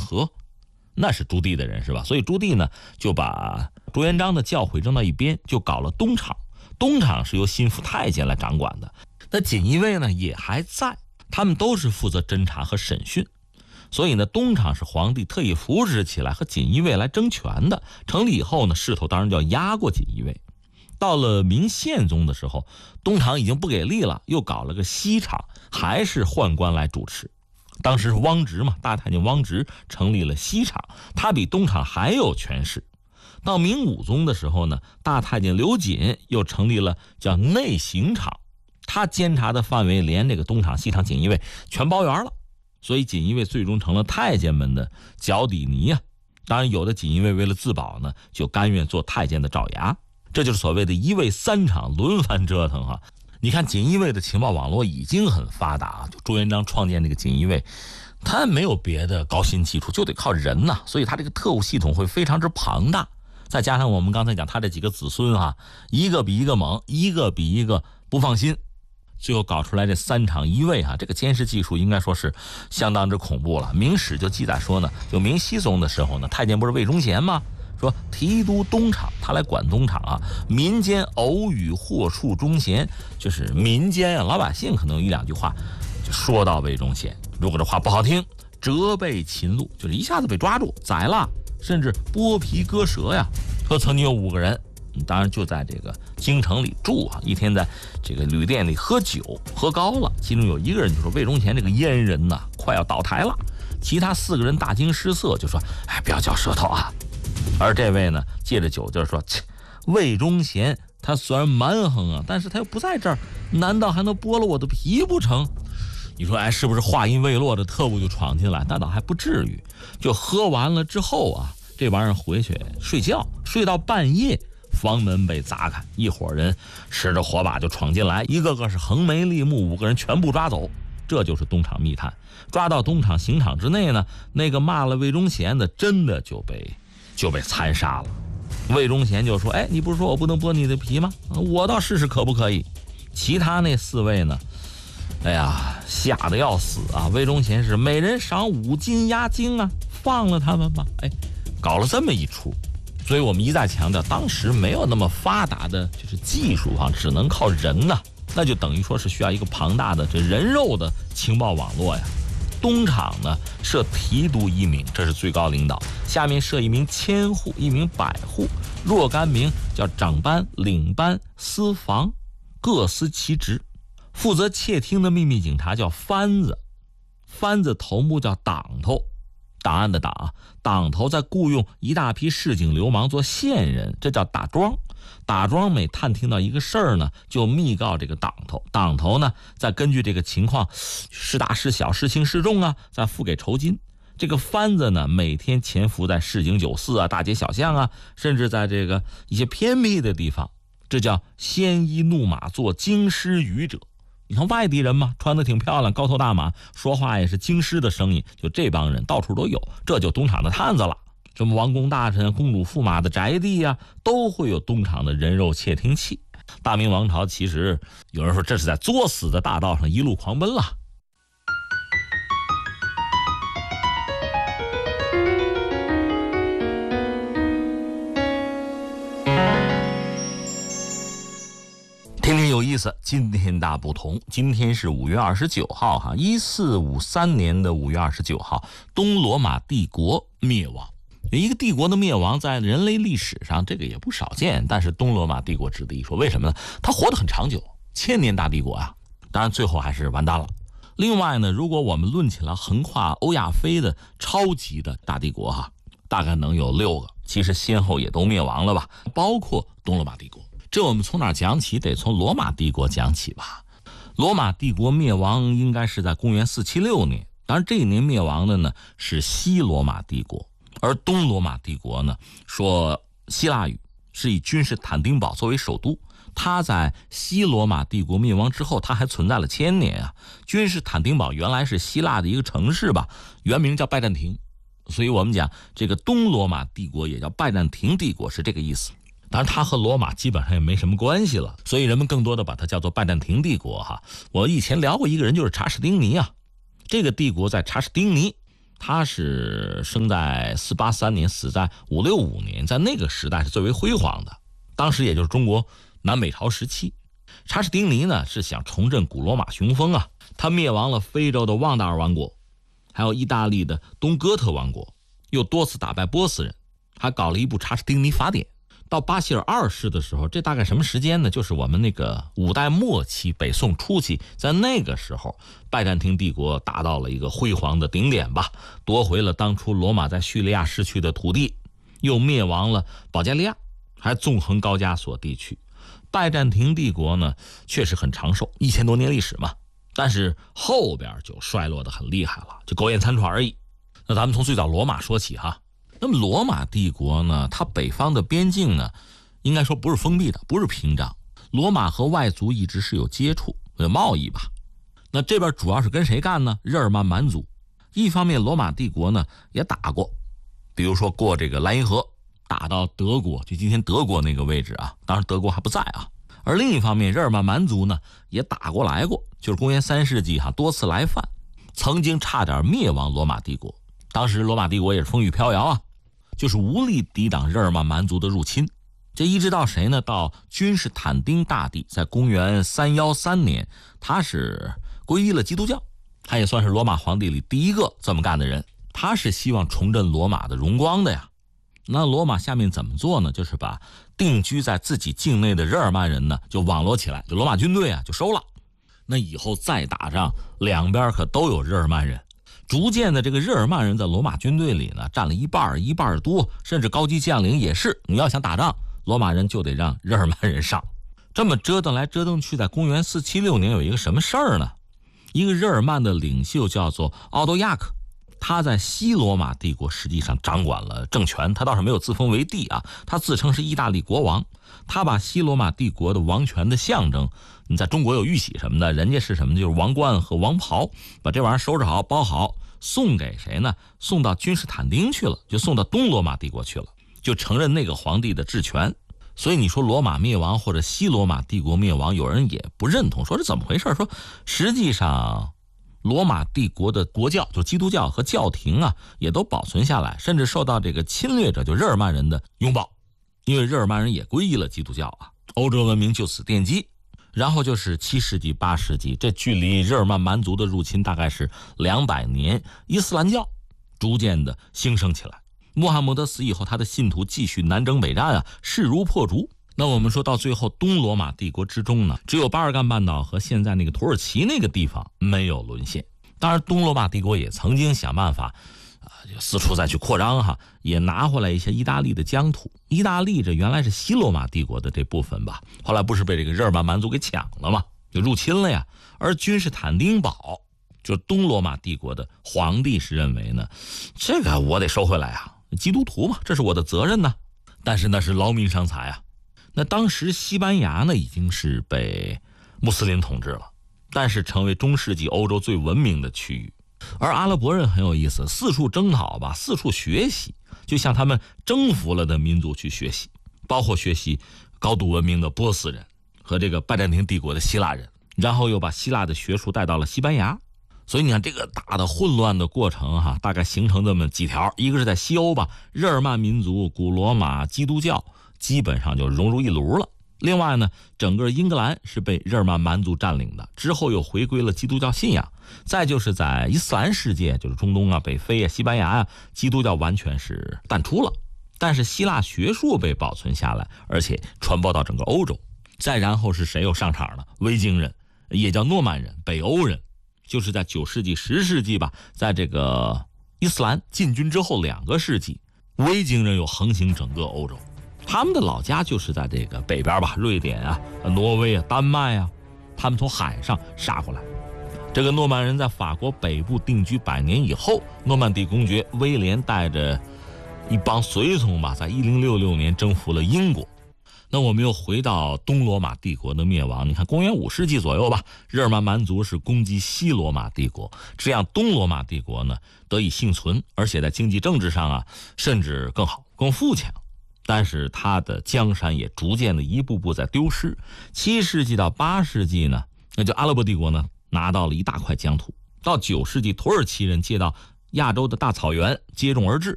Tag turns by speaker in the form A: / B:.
A: 和，那是朱棣的人是吧？所以朱棣呢就把朱元璋的教诲扔到一边，就搞了东厂。东厂是由心腹太监来掌管的，那锦衣卫呢也还在，他们都是负责侦查和审讯。所以呢，东厂是皇帝特意扶持起来和锦衣卫来争权的。成立以后呢，势头当然就要压过锦衣卫。到了明宪宗的时候，东厂已经不给力了，又搞了个西厂，还是宦官来主持。当时是汪直嘛，大太监汪直成立了西厂，他比东厂还有权势。到明武宗的时候呢，大太监刘瑾又成立了叫内刑厂，他监察的范围连这个东厂、西厂、锦衣卫全包圆了。所以锦衣卫最终成了太监们的脚底泥啊。当然有的锦衣卫为了自保呢，就甘愿做太监的爪牙。这就是所谓的一卫三厂轮番折腾啊。你看锦衣卫的情报网络已经很发达，就朱元璋创建这个锦衣卫，他没有别的高新技术，就得靠人呐，所以他这个特务系统会非常之庞大。再加上我们刚才讲他这几个子孙啊，一个比一个猛，一个比一个不放心，最后搞出来这三厂一卫啊，这个监视技术应该说是相当之恐怖了。明史就记载说呢，就明熹宗的时候呢，太监不是魏忠贤吗？说提督东厂，他来管东厂啊，民间偶语祸处忠贤，就是民间啊，老百姓可能有一两句话就说到魏忠贤，如果这话不好听，折被擒戮，就是一下子被抓住宰了，甚至剥皮割舌呀。说曾经有5个人，当然就在这个京城里住啊，一天在这个旅店里喝酒，喝高了，其中有1个人就说魏忠贤这个阉人呐，快要倒台了。其他4个人大惊失色，就说哎，不要嚼舌头啊。而这位呢，借着酒就是说，魏忠贤他虽然蛮横啊，但是他又不在这儿，难道还能剥了我的皮不成？你说哎，是不是话音未落的特务就闯进来？那倒还不至于。就喝完了之后啊，这玩意儿回去睡觉，睡到半夜，房门被砸开，一伙人持着火把就闯进来，一个个是横眉立目，5个人全部抓走。这就是东厂密探。抓到东厂刑场之内呢，那个骂了魏忠贤的真的就被残杀了。魏忠贤就说，哎，你不是说我不能剥你的皮吗？我倒试试可不可以。其他那4位呢，哎呀，吓得要死啊！魏忠贤是每人赏5斤押金啊，放了他们吧。哎，搞了这么一出。所以我们一再强调，当时没有那么发达的就是技术啊，只能靠人呐，那就等于说是需要一个庞大的这人肉的情报网络呀。东厂呢设提督1名，这是最高领导，下面设1名千户，1名百户，若干名叫长班、领班、司房，各司其职。负责窃听的秘密警察叫番子，番子头目叫党头，档案的党，党头在雇佣一大批市井流氓做线人，这叫打桩。打桩每探听到一个事儿呢，就密告这个党头，党头呢再根据这个情况，是大是小，是轻是重啊，再付给酬金。这个番子呢，每天潜伏在市井酒肆啊、大街小巷啊，甚至在这个一些偏僻的地方，这叫鲜衣怒马做京师语者。你看外地人嘛，穿得挺漂亮，高头大马，说话也是京师的声音，就这帮人到处都有，这就东厂的探子了。什么王公大臣、公主驸马的宅地啊，都会有东厂的人肉窃听器。大明王朝其实有人说这是在作死的大道上一路狂奔了。听听有意思，今天大不同。今天是5月29号哈，1453年的5月29号，东罗马帝国灭亡。一个帝国的灭亡在人类历史上这个也不少见，但是东罗马帝国值得一说。为什么呢？它活得很长久，1000年大帝国啊，当然最后还是完蛋了。另外呢，如果我们论起来横跨欧亚非的超级的大帝国哈，大概能有6个，其实先后也都灭亡了吧，包括东罗马帝国。这我们从哪儿讲起？得从罗马帝国讲起吧。罗马帝国灭亡应该是在公元476年，当然这一年灭亡的呢是西罗马帝国。而东罗马帝国呢，说希腊语，是以君士坦丁堡作为首都。它在西罗马帝国灭亡之后，它还存在了1000年啊。君士坦丁堡原来是希腊的一个城市吧，原名叫拜占庭，所以我们讲这个东罗马帝国也叫拜占庭帝国，是这个意思。当然它和罗马基本上也没什么关系了，所以人们更多的把它叫做拜占庭帝国哈。我以前聊过一个人，就是查士丁尼啊。这个帝国在查士丁尼他是生在483年，死在565年，在那个时代是最为辉煌的。当时也就是中国南北朝时期。查士丁尼呢是想重振古罗马雄风啊，他灭亡了非洲的旺达尔王国，还有意大利的东哥特王国，又多次打败波斯人，还搞了一部查士丁尼法典。到巴西尔2世的时候，这大概什么时间呢？就是我们那个5代末期北宋初期，在那个时候拜占庭帝国达到了一个辉煌的顶点吧，夺回了当初罗马在叙利亚失去的土地，又灭亡了保加利亚，还纵横高加索地区。拜占庭帝国呢确实很长寿，1000多年历史嘛，但是后边就衰落得很厉害了，就苟延残喘而已。那咱们从最早罗马说起哈。那么罗马帝国呢，它北方的边境呢，应该说不是封闭的，不是屏障。罗马和外族一直是有接触，有贸易吧。那这边主要是跟谁干呢？日耳曼蛮族。一方面罗马帝国呢也打过，比如说过这个莱茵河，打到德国，就今天德国那个位置啊，当时德国还不在啊。而另一方面日耳曼蛮族呢也打过来过，就是公元3世纪多次来犯，曾经差点灭亡罗马帝国。当时罗马帝国也是风雨飘摇啊，就是无力抵挡日耳曼蛮族的入侵。这一直到谁呢？到君士坦丁大帝，在公元313年，他是皈依了基督教，他也算是罗马皇帝里第一个这么干的人。他是希望重振罗马的荣光的呀。那罗马下面怎么做呢？就是把定居在自己境内的日耳曼人呢就网罗起来，就罗马军队啊就收了。那以后再打仗，两边可都有日耳曼人。逐渐的，这个日耳曼人在罗马军队里呢占了一半多，甚至高级将领也是。你要想打仗，罗马人就得让日耳曼人上。这么折腾来折腾去，在公元476年有一个什么事儿呢？一个日耳曼的领袖叫做奥多亚克，他在西罗马帝国实际上掌管了政权，他倒是没有自封为帝啊，他自称是意大利国王。他把西罗马帝国的王权的象征，你在中国有玉玺什么的，人家是什么？就是王冠和王袍，把这玩意儿收拾好包好，送给谁呢？送到君士坦丁去了，就送到东罗马帝国去了，就承认那个皇帝的治权。所以你说罗马灭亡或者西罗马帝国灭亡，有人也不认同，说这怎么回事？说实际上罗马帝国的国教，就基督教和教廷啊，也都保存下来，甚至受到这个侵略者就日耳曼人的拥抱，因为日耳曼人也皈依了基督教啊，欧洲文明就此奠基。然后就是7世纪8世纪，这距离日耳曼蛮族的入侵大概是200年，伊斯兰教逐渐的兴盛起来。穆罕默德死以后，他的信徒继续南征北战啊，势如破竹。那我们说到最后，东罗马帝国之中呢，只有巴尔干半岛和现在那个土耳其那个地方没有沦陷。当然东罗马帝国也曾经想办法就四处再去扩张哈，也拿回来一些意大利的疆土。意大利这原来是西罗马帝国的这部分吧，后来不是被这个日耳曼蛮族给抢了吗？就入侵了呀。而君士坦丁堡就东罗马帝国的皇帝是认为呢，这个我得收回来啊，基督徒嘛，这是我的责任呢。但是那是劳民伤财啊。那当时西班牙呢已经是被穆斯林统治了，但是成为中世纪欧洲最文明的区域。而阿拉伯人很有意思，四处征讨吧，四处学习，就向他们征服了的民族去学习，包括学习高度文明的波斯人和这个拜占庭帝国的希腊人，然后又把希腊的学术带到了西班牙。所以你看这个大的混乱的过程哈，大概形成这么几条。一个是在西欧吧，日耳曼民族、古罗马、基督教基本上就融入一炉了。另外呢，整个英格兰是被日耳曼蛮族占领的，之后又回归了基督教信仰。再就是在伊斯兰世界，就是中东啊、北非啊、西班牙啊，基督教完全是淡出了。但是希腊学术被保存下来，而且传播到整个欧洲。再然后是谁又上场了？维京人，也叫诺曼人、北欧人，就是在9世纪、10世纪吧，在这个伊斯兰进军之后2个世纪，维京人又横行整个欧洲。他们的老家就是在这个北边吧，瑞典啊、挪威啊、丹麦啊，他们从海上杀过来。这个诺曼人在法国北部定居100年以后，诺曼底公爵威廉带着一帮随从吧，在1066年征服了英国。那我们又回到东罗马帝国的灭亡，你看公元5世纪左右吧，日耳曼蛮族是攻击西罗马帝国，这样东罗马帝国呢得以幸存，而且在经济政治上啊，甚至更好、更富强。但是它的江山也逐渐的一步步在丢失。7世纪到8世纪呢，那就阿拉伯帝国呢拿到了一大块疆土。到9世纪，土耳其人接到亚洲的大草原接踵而至。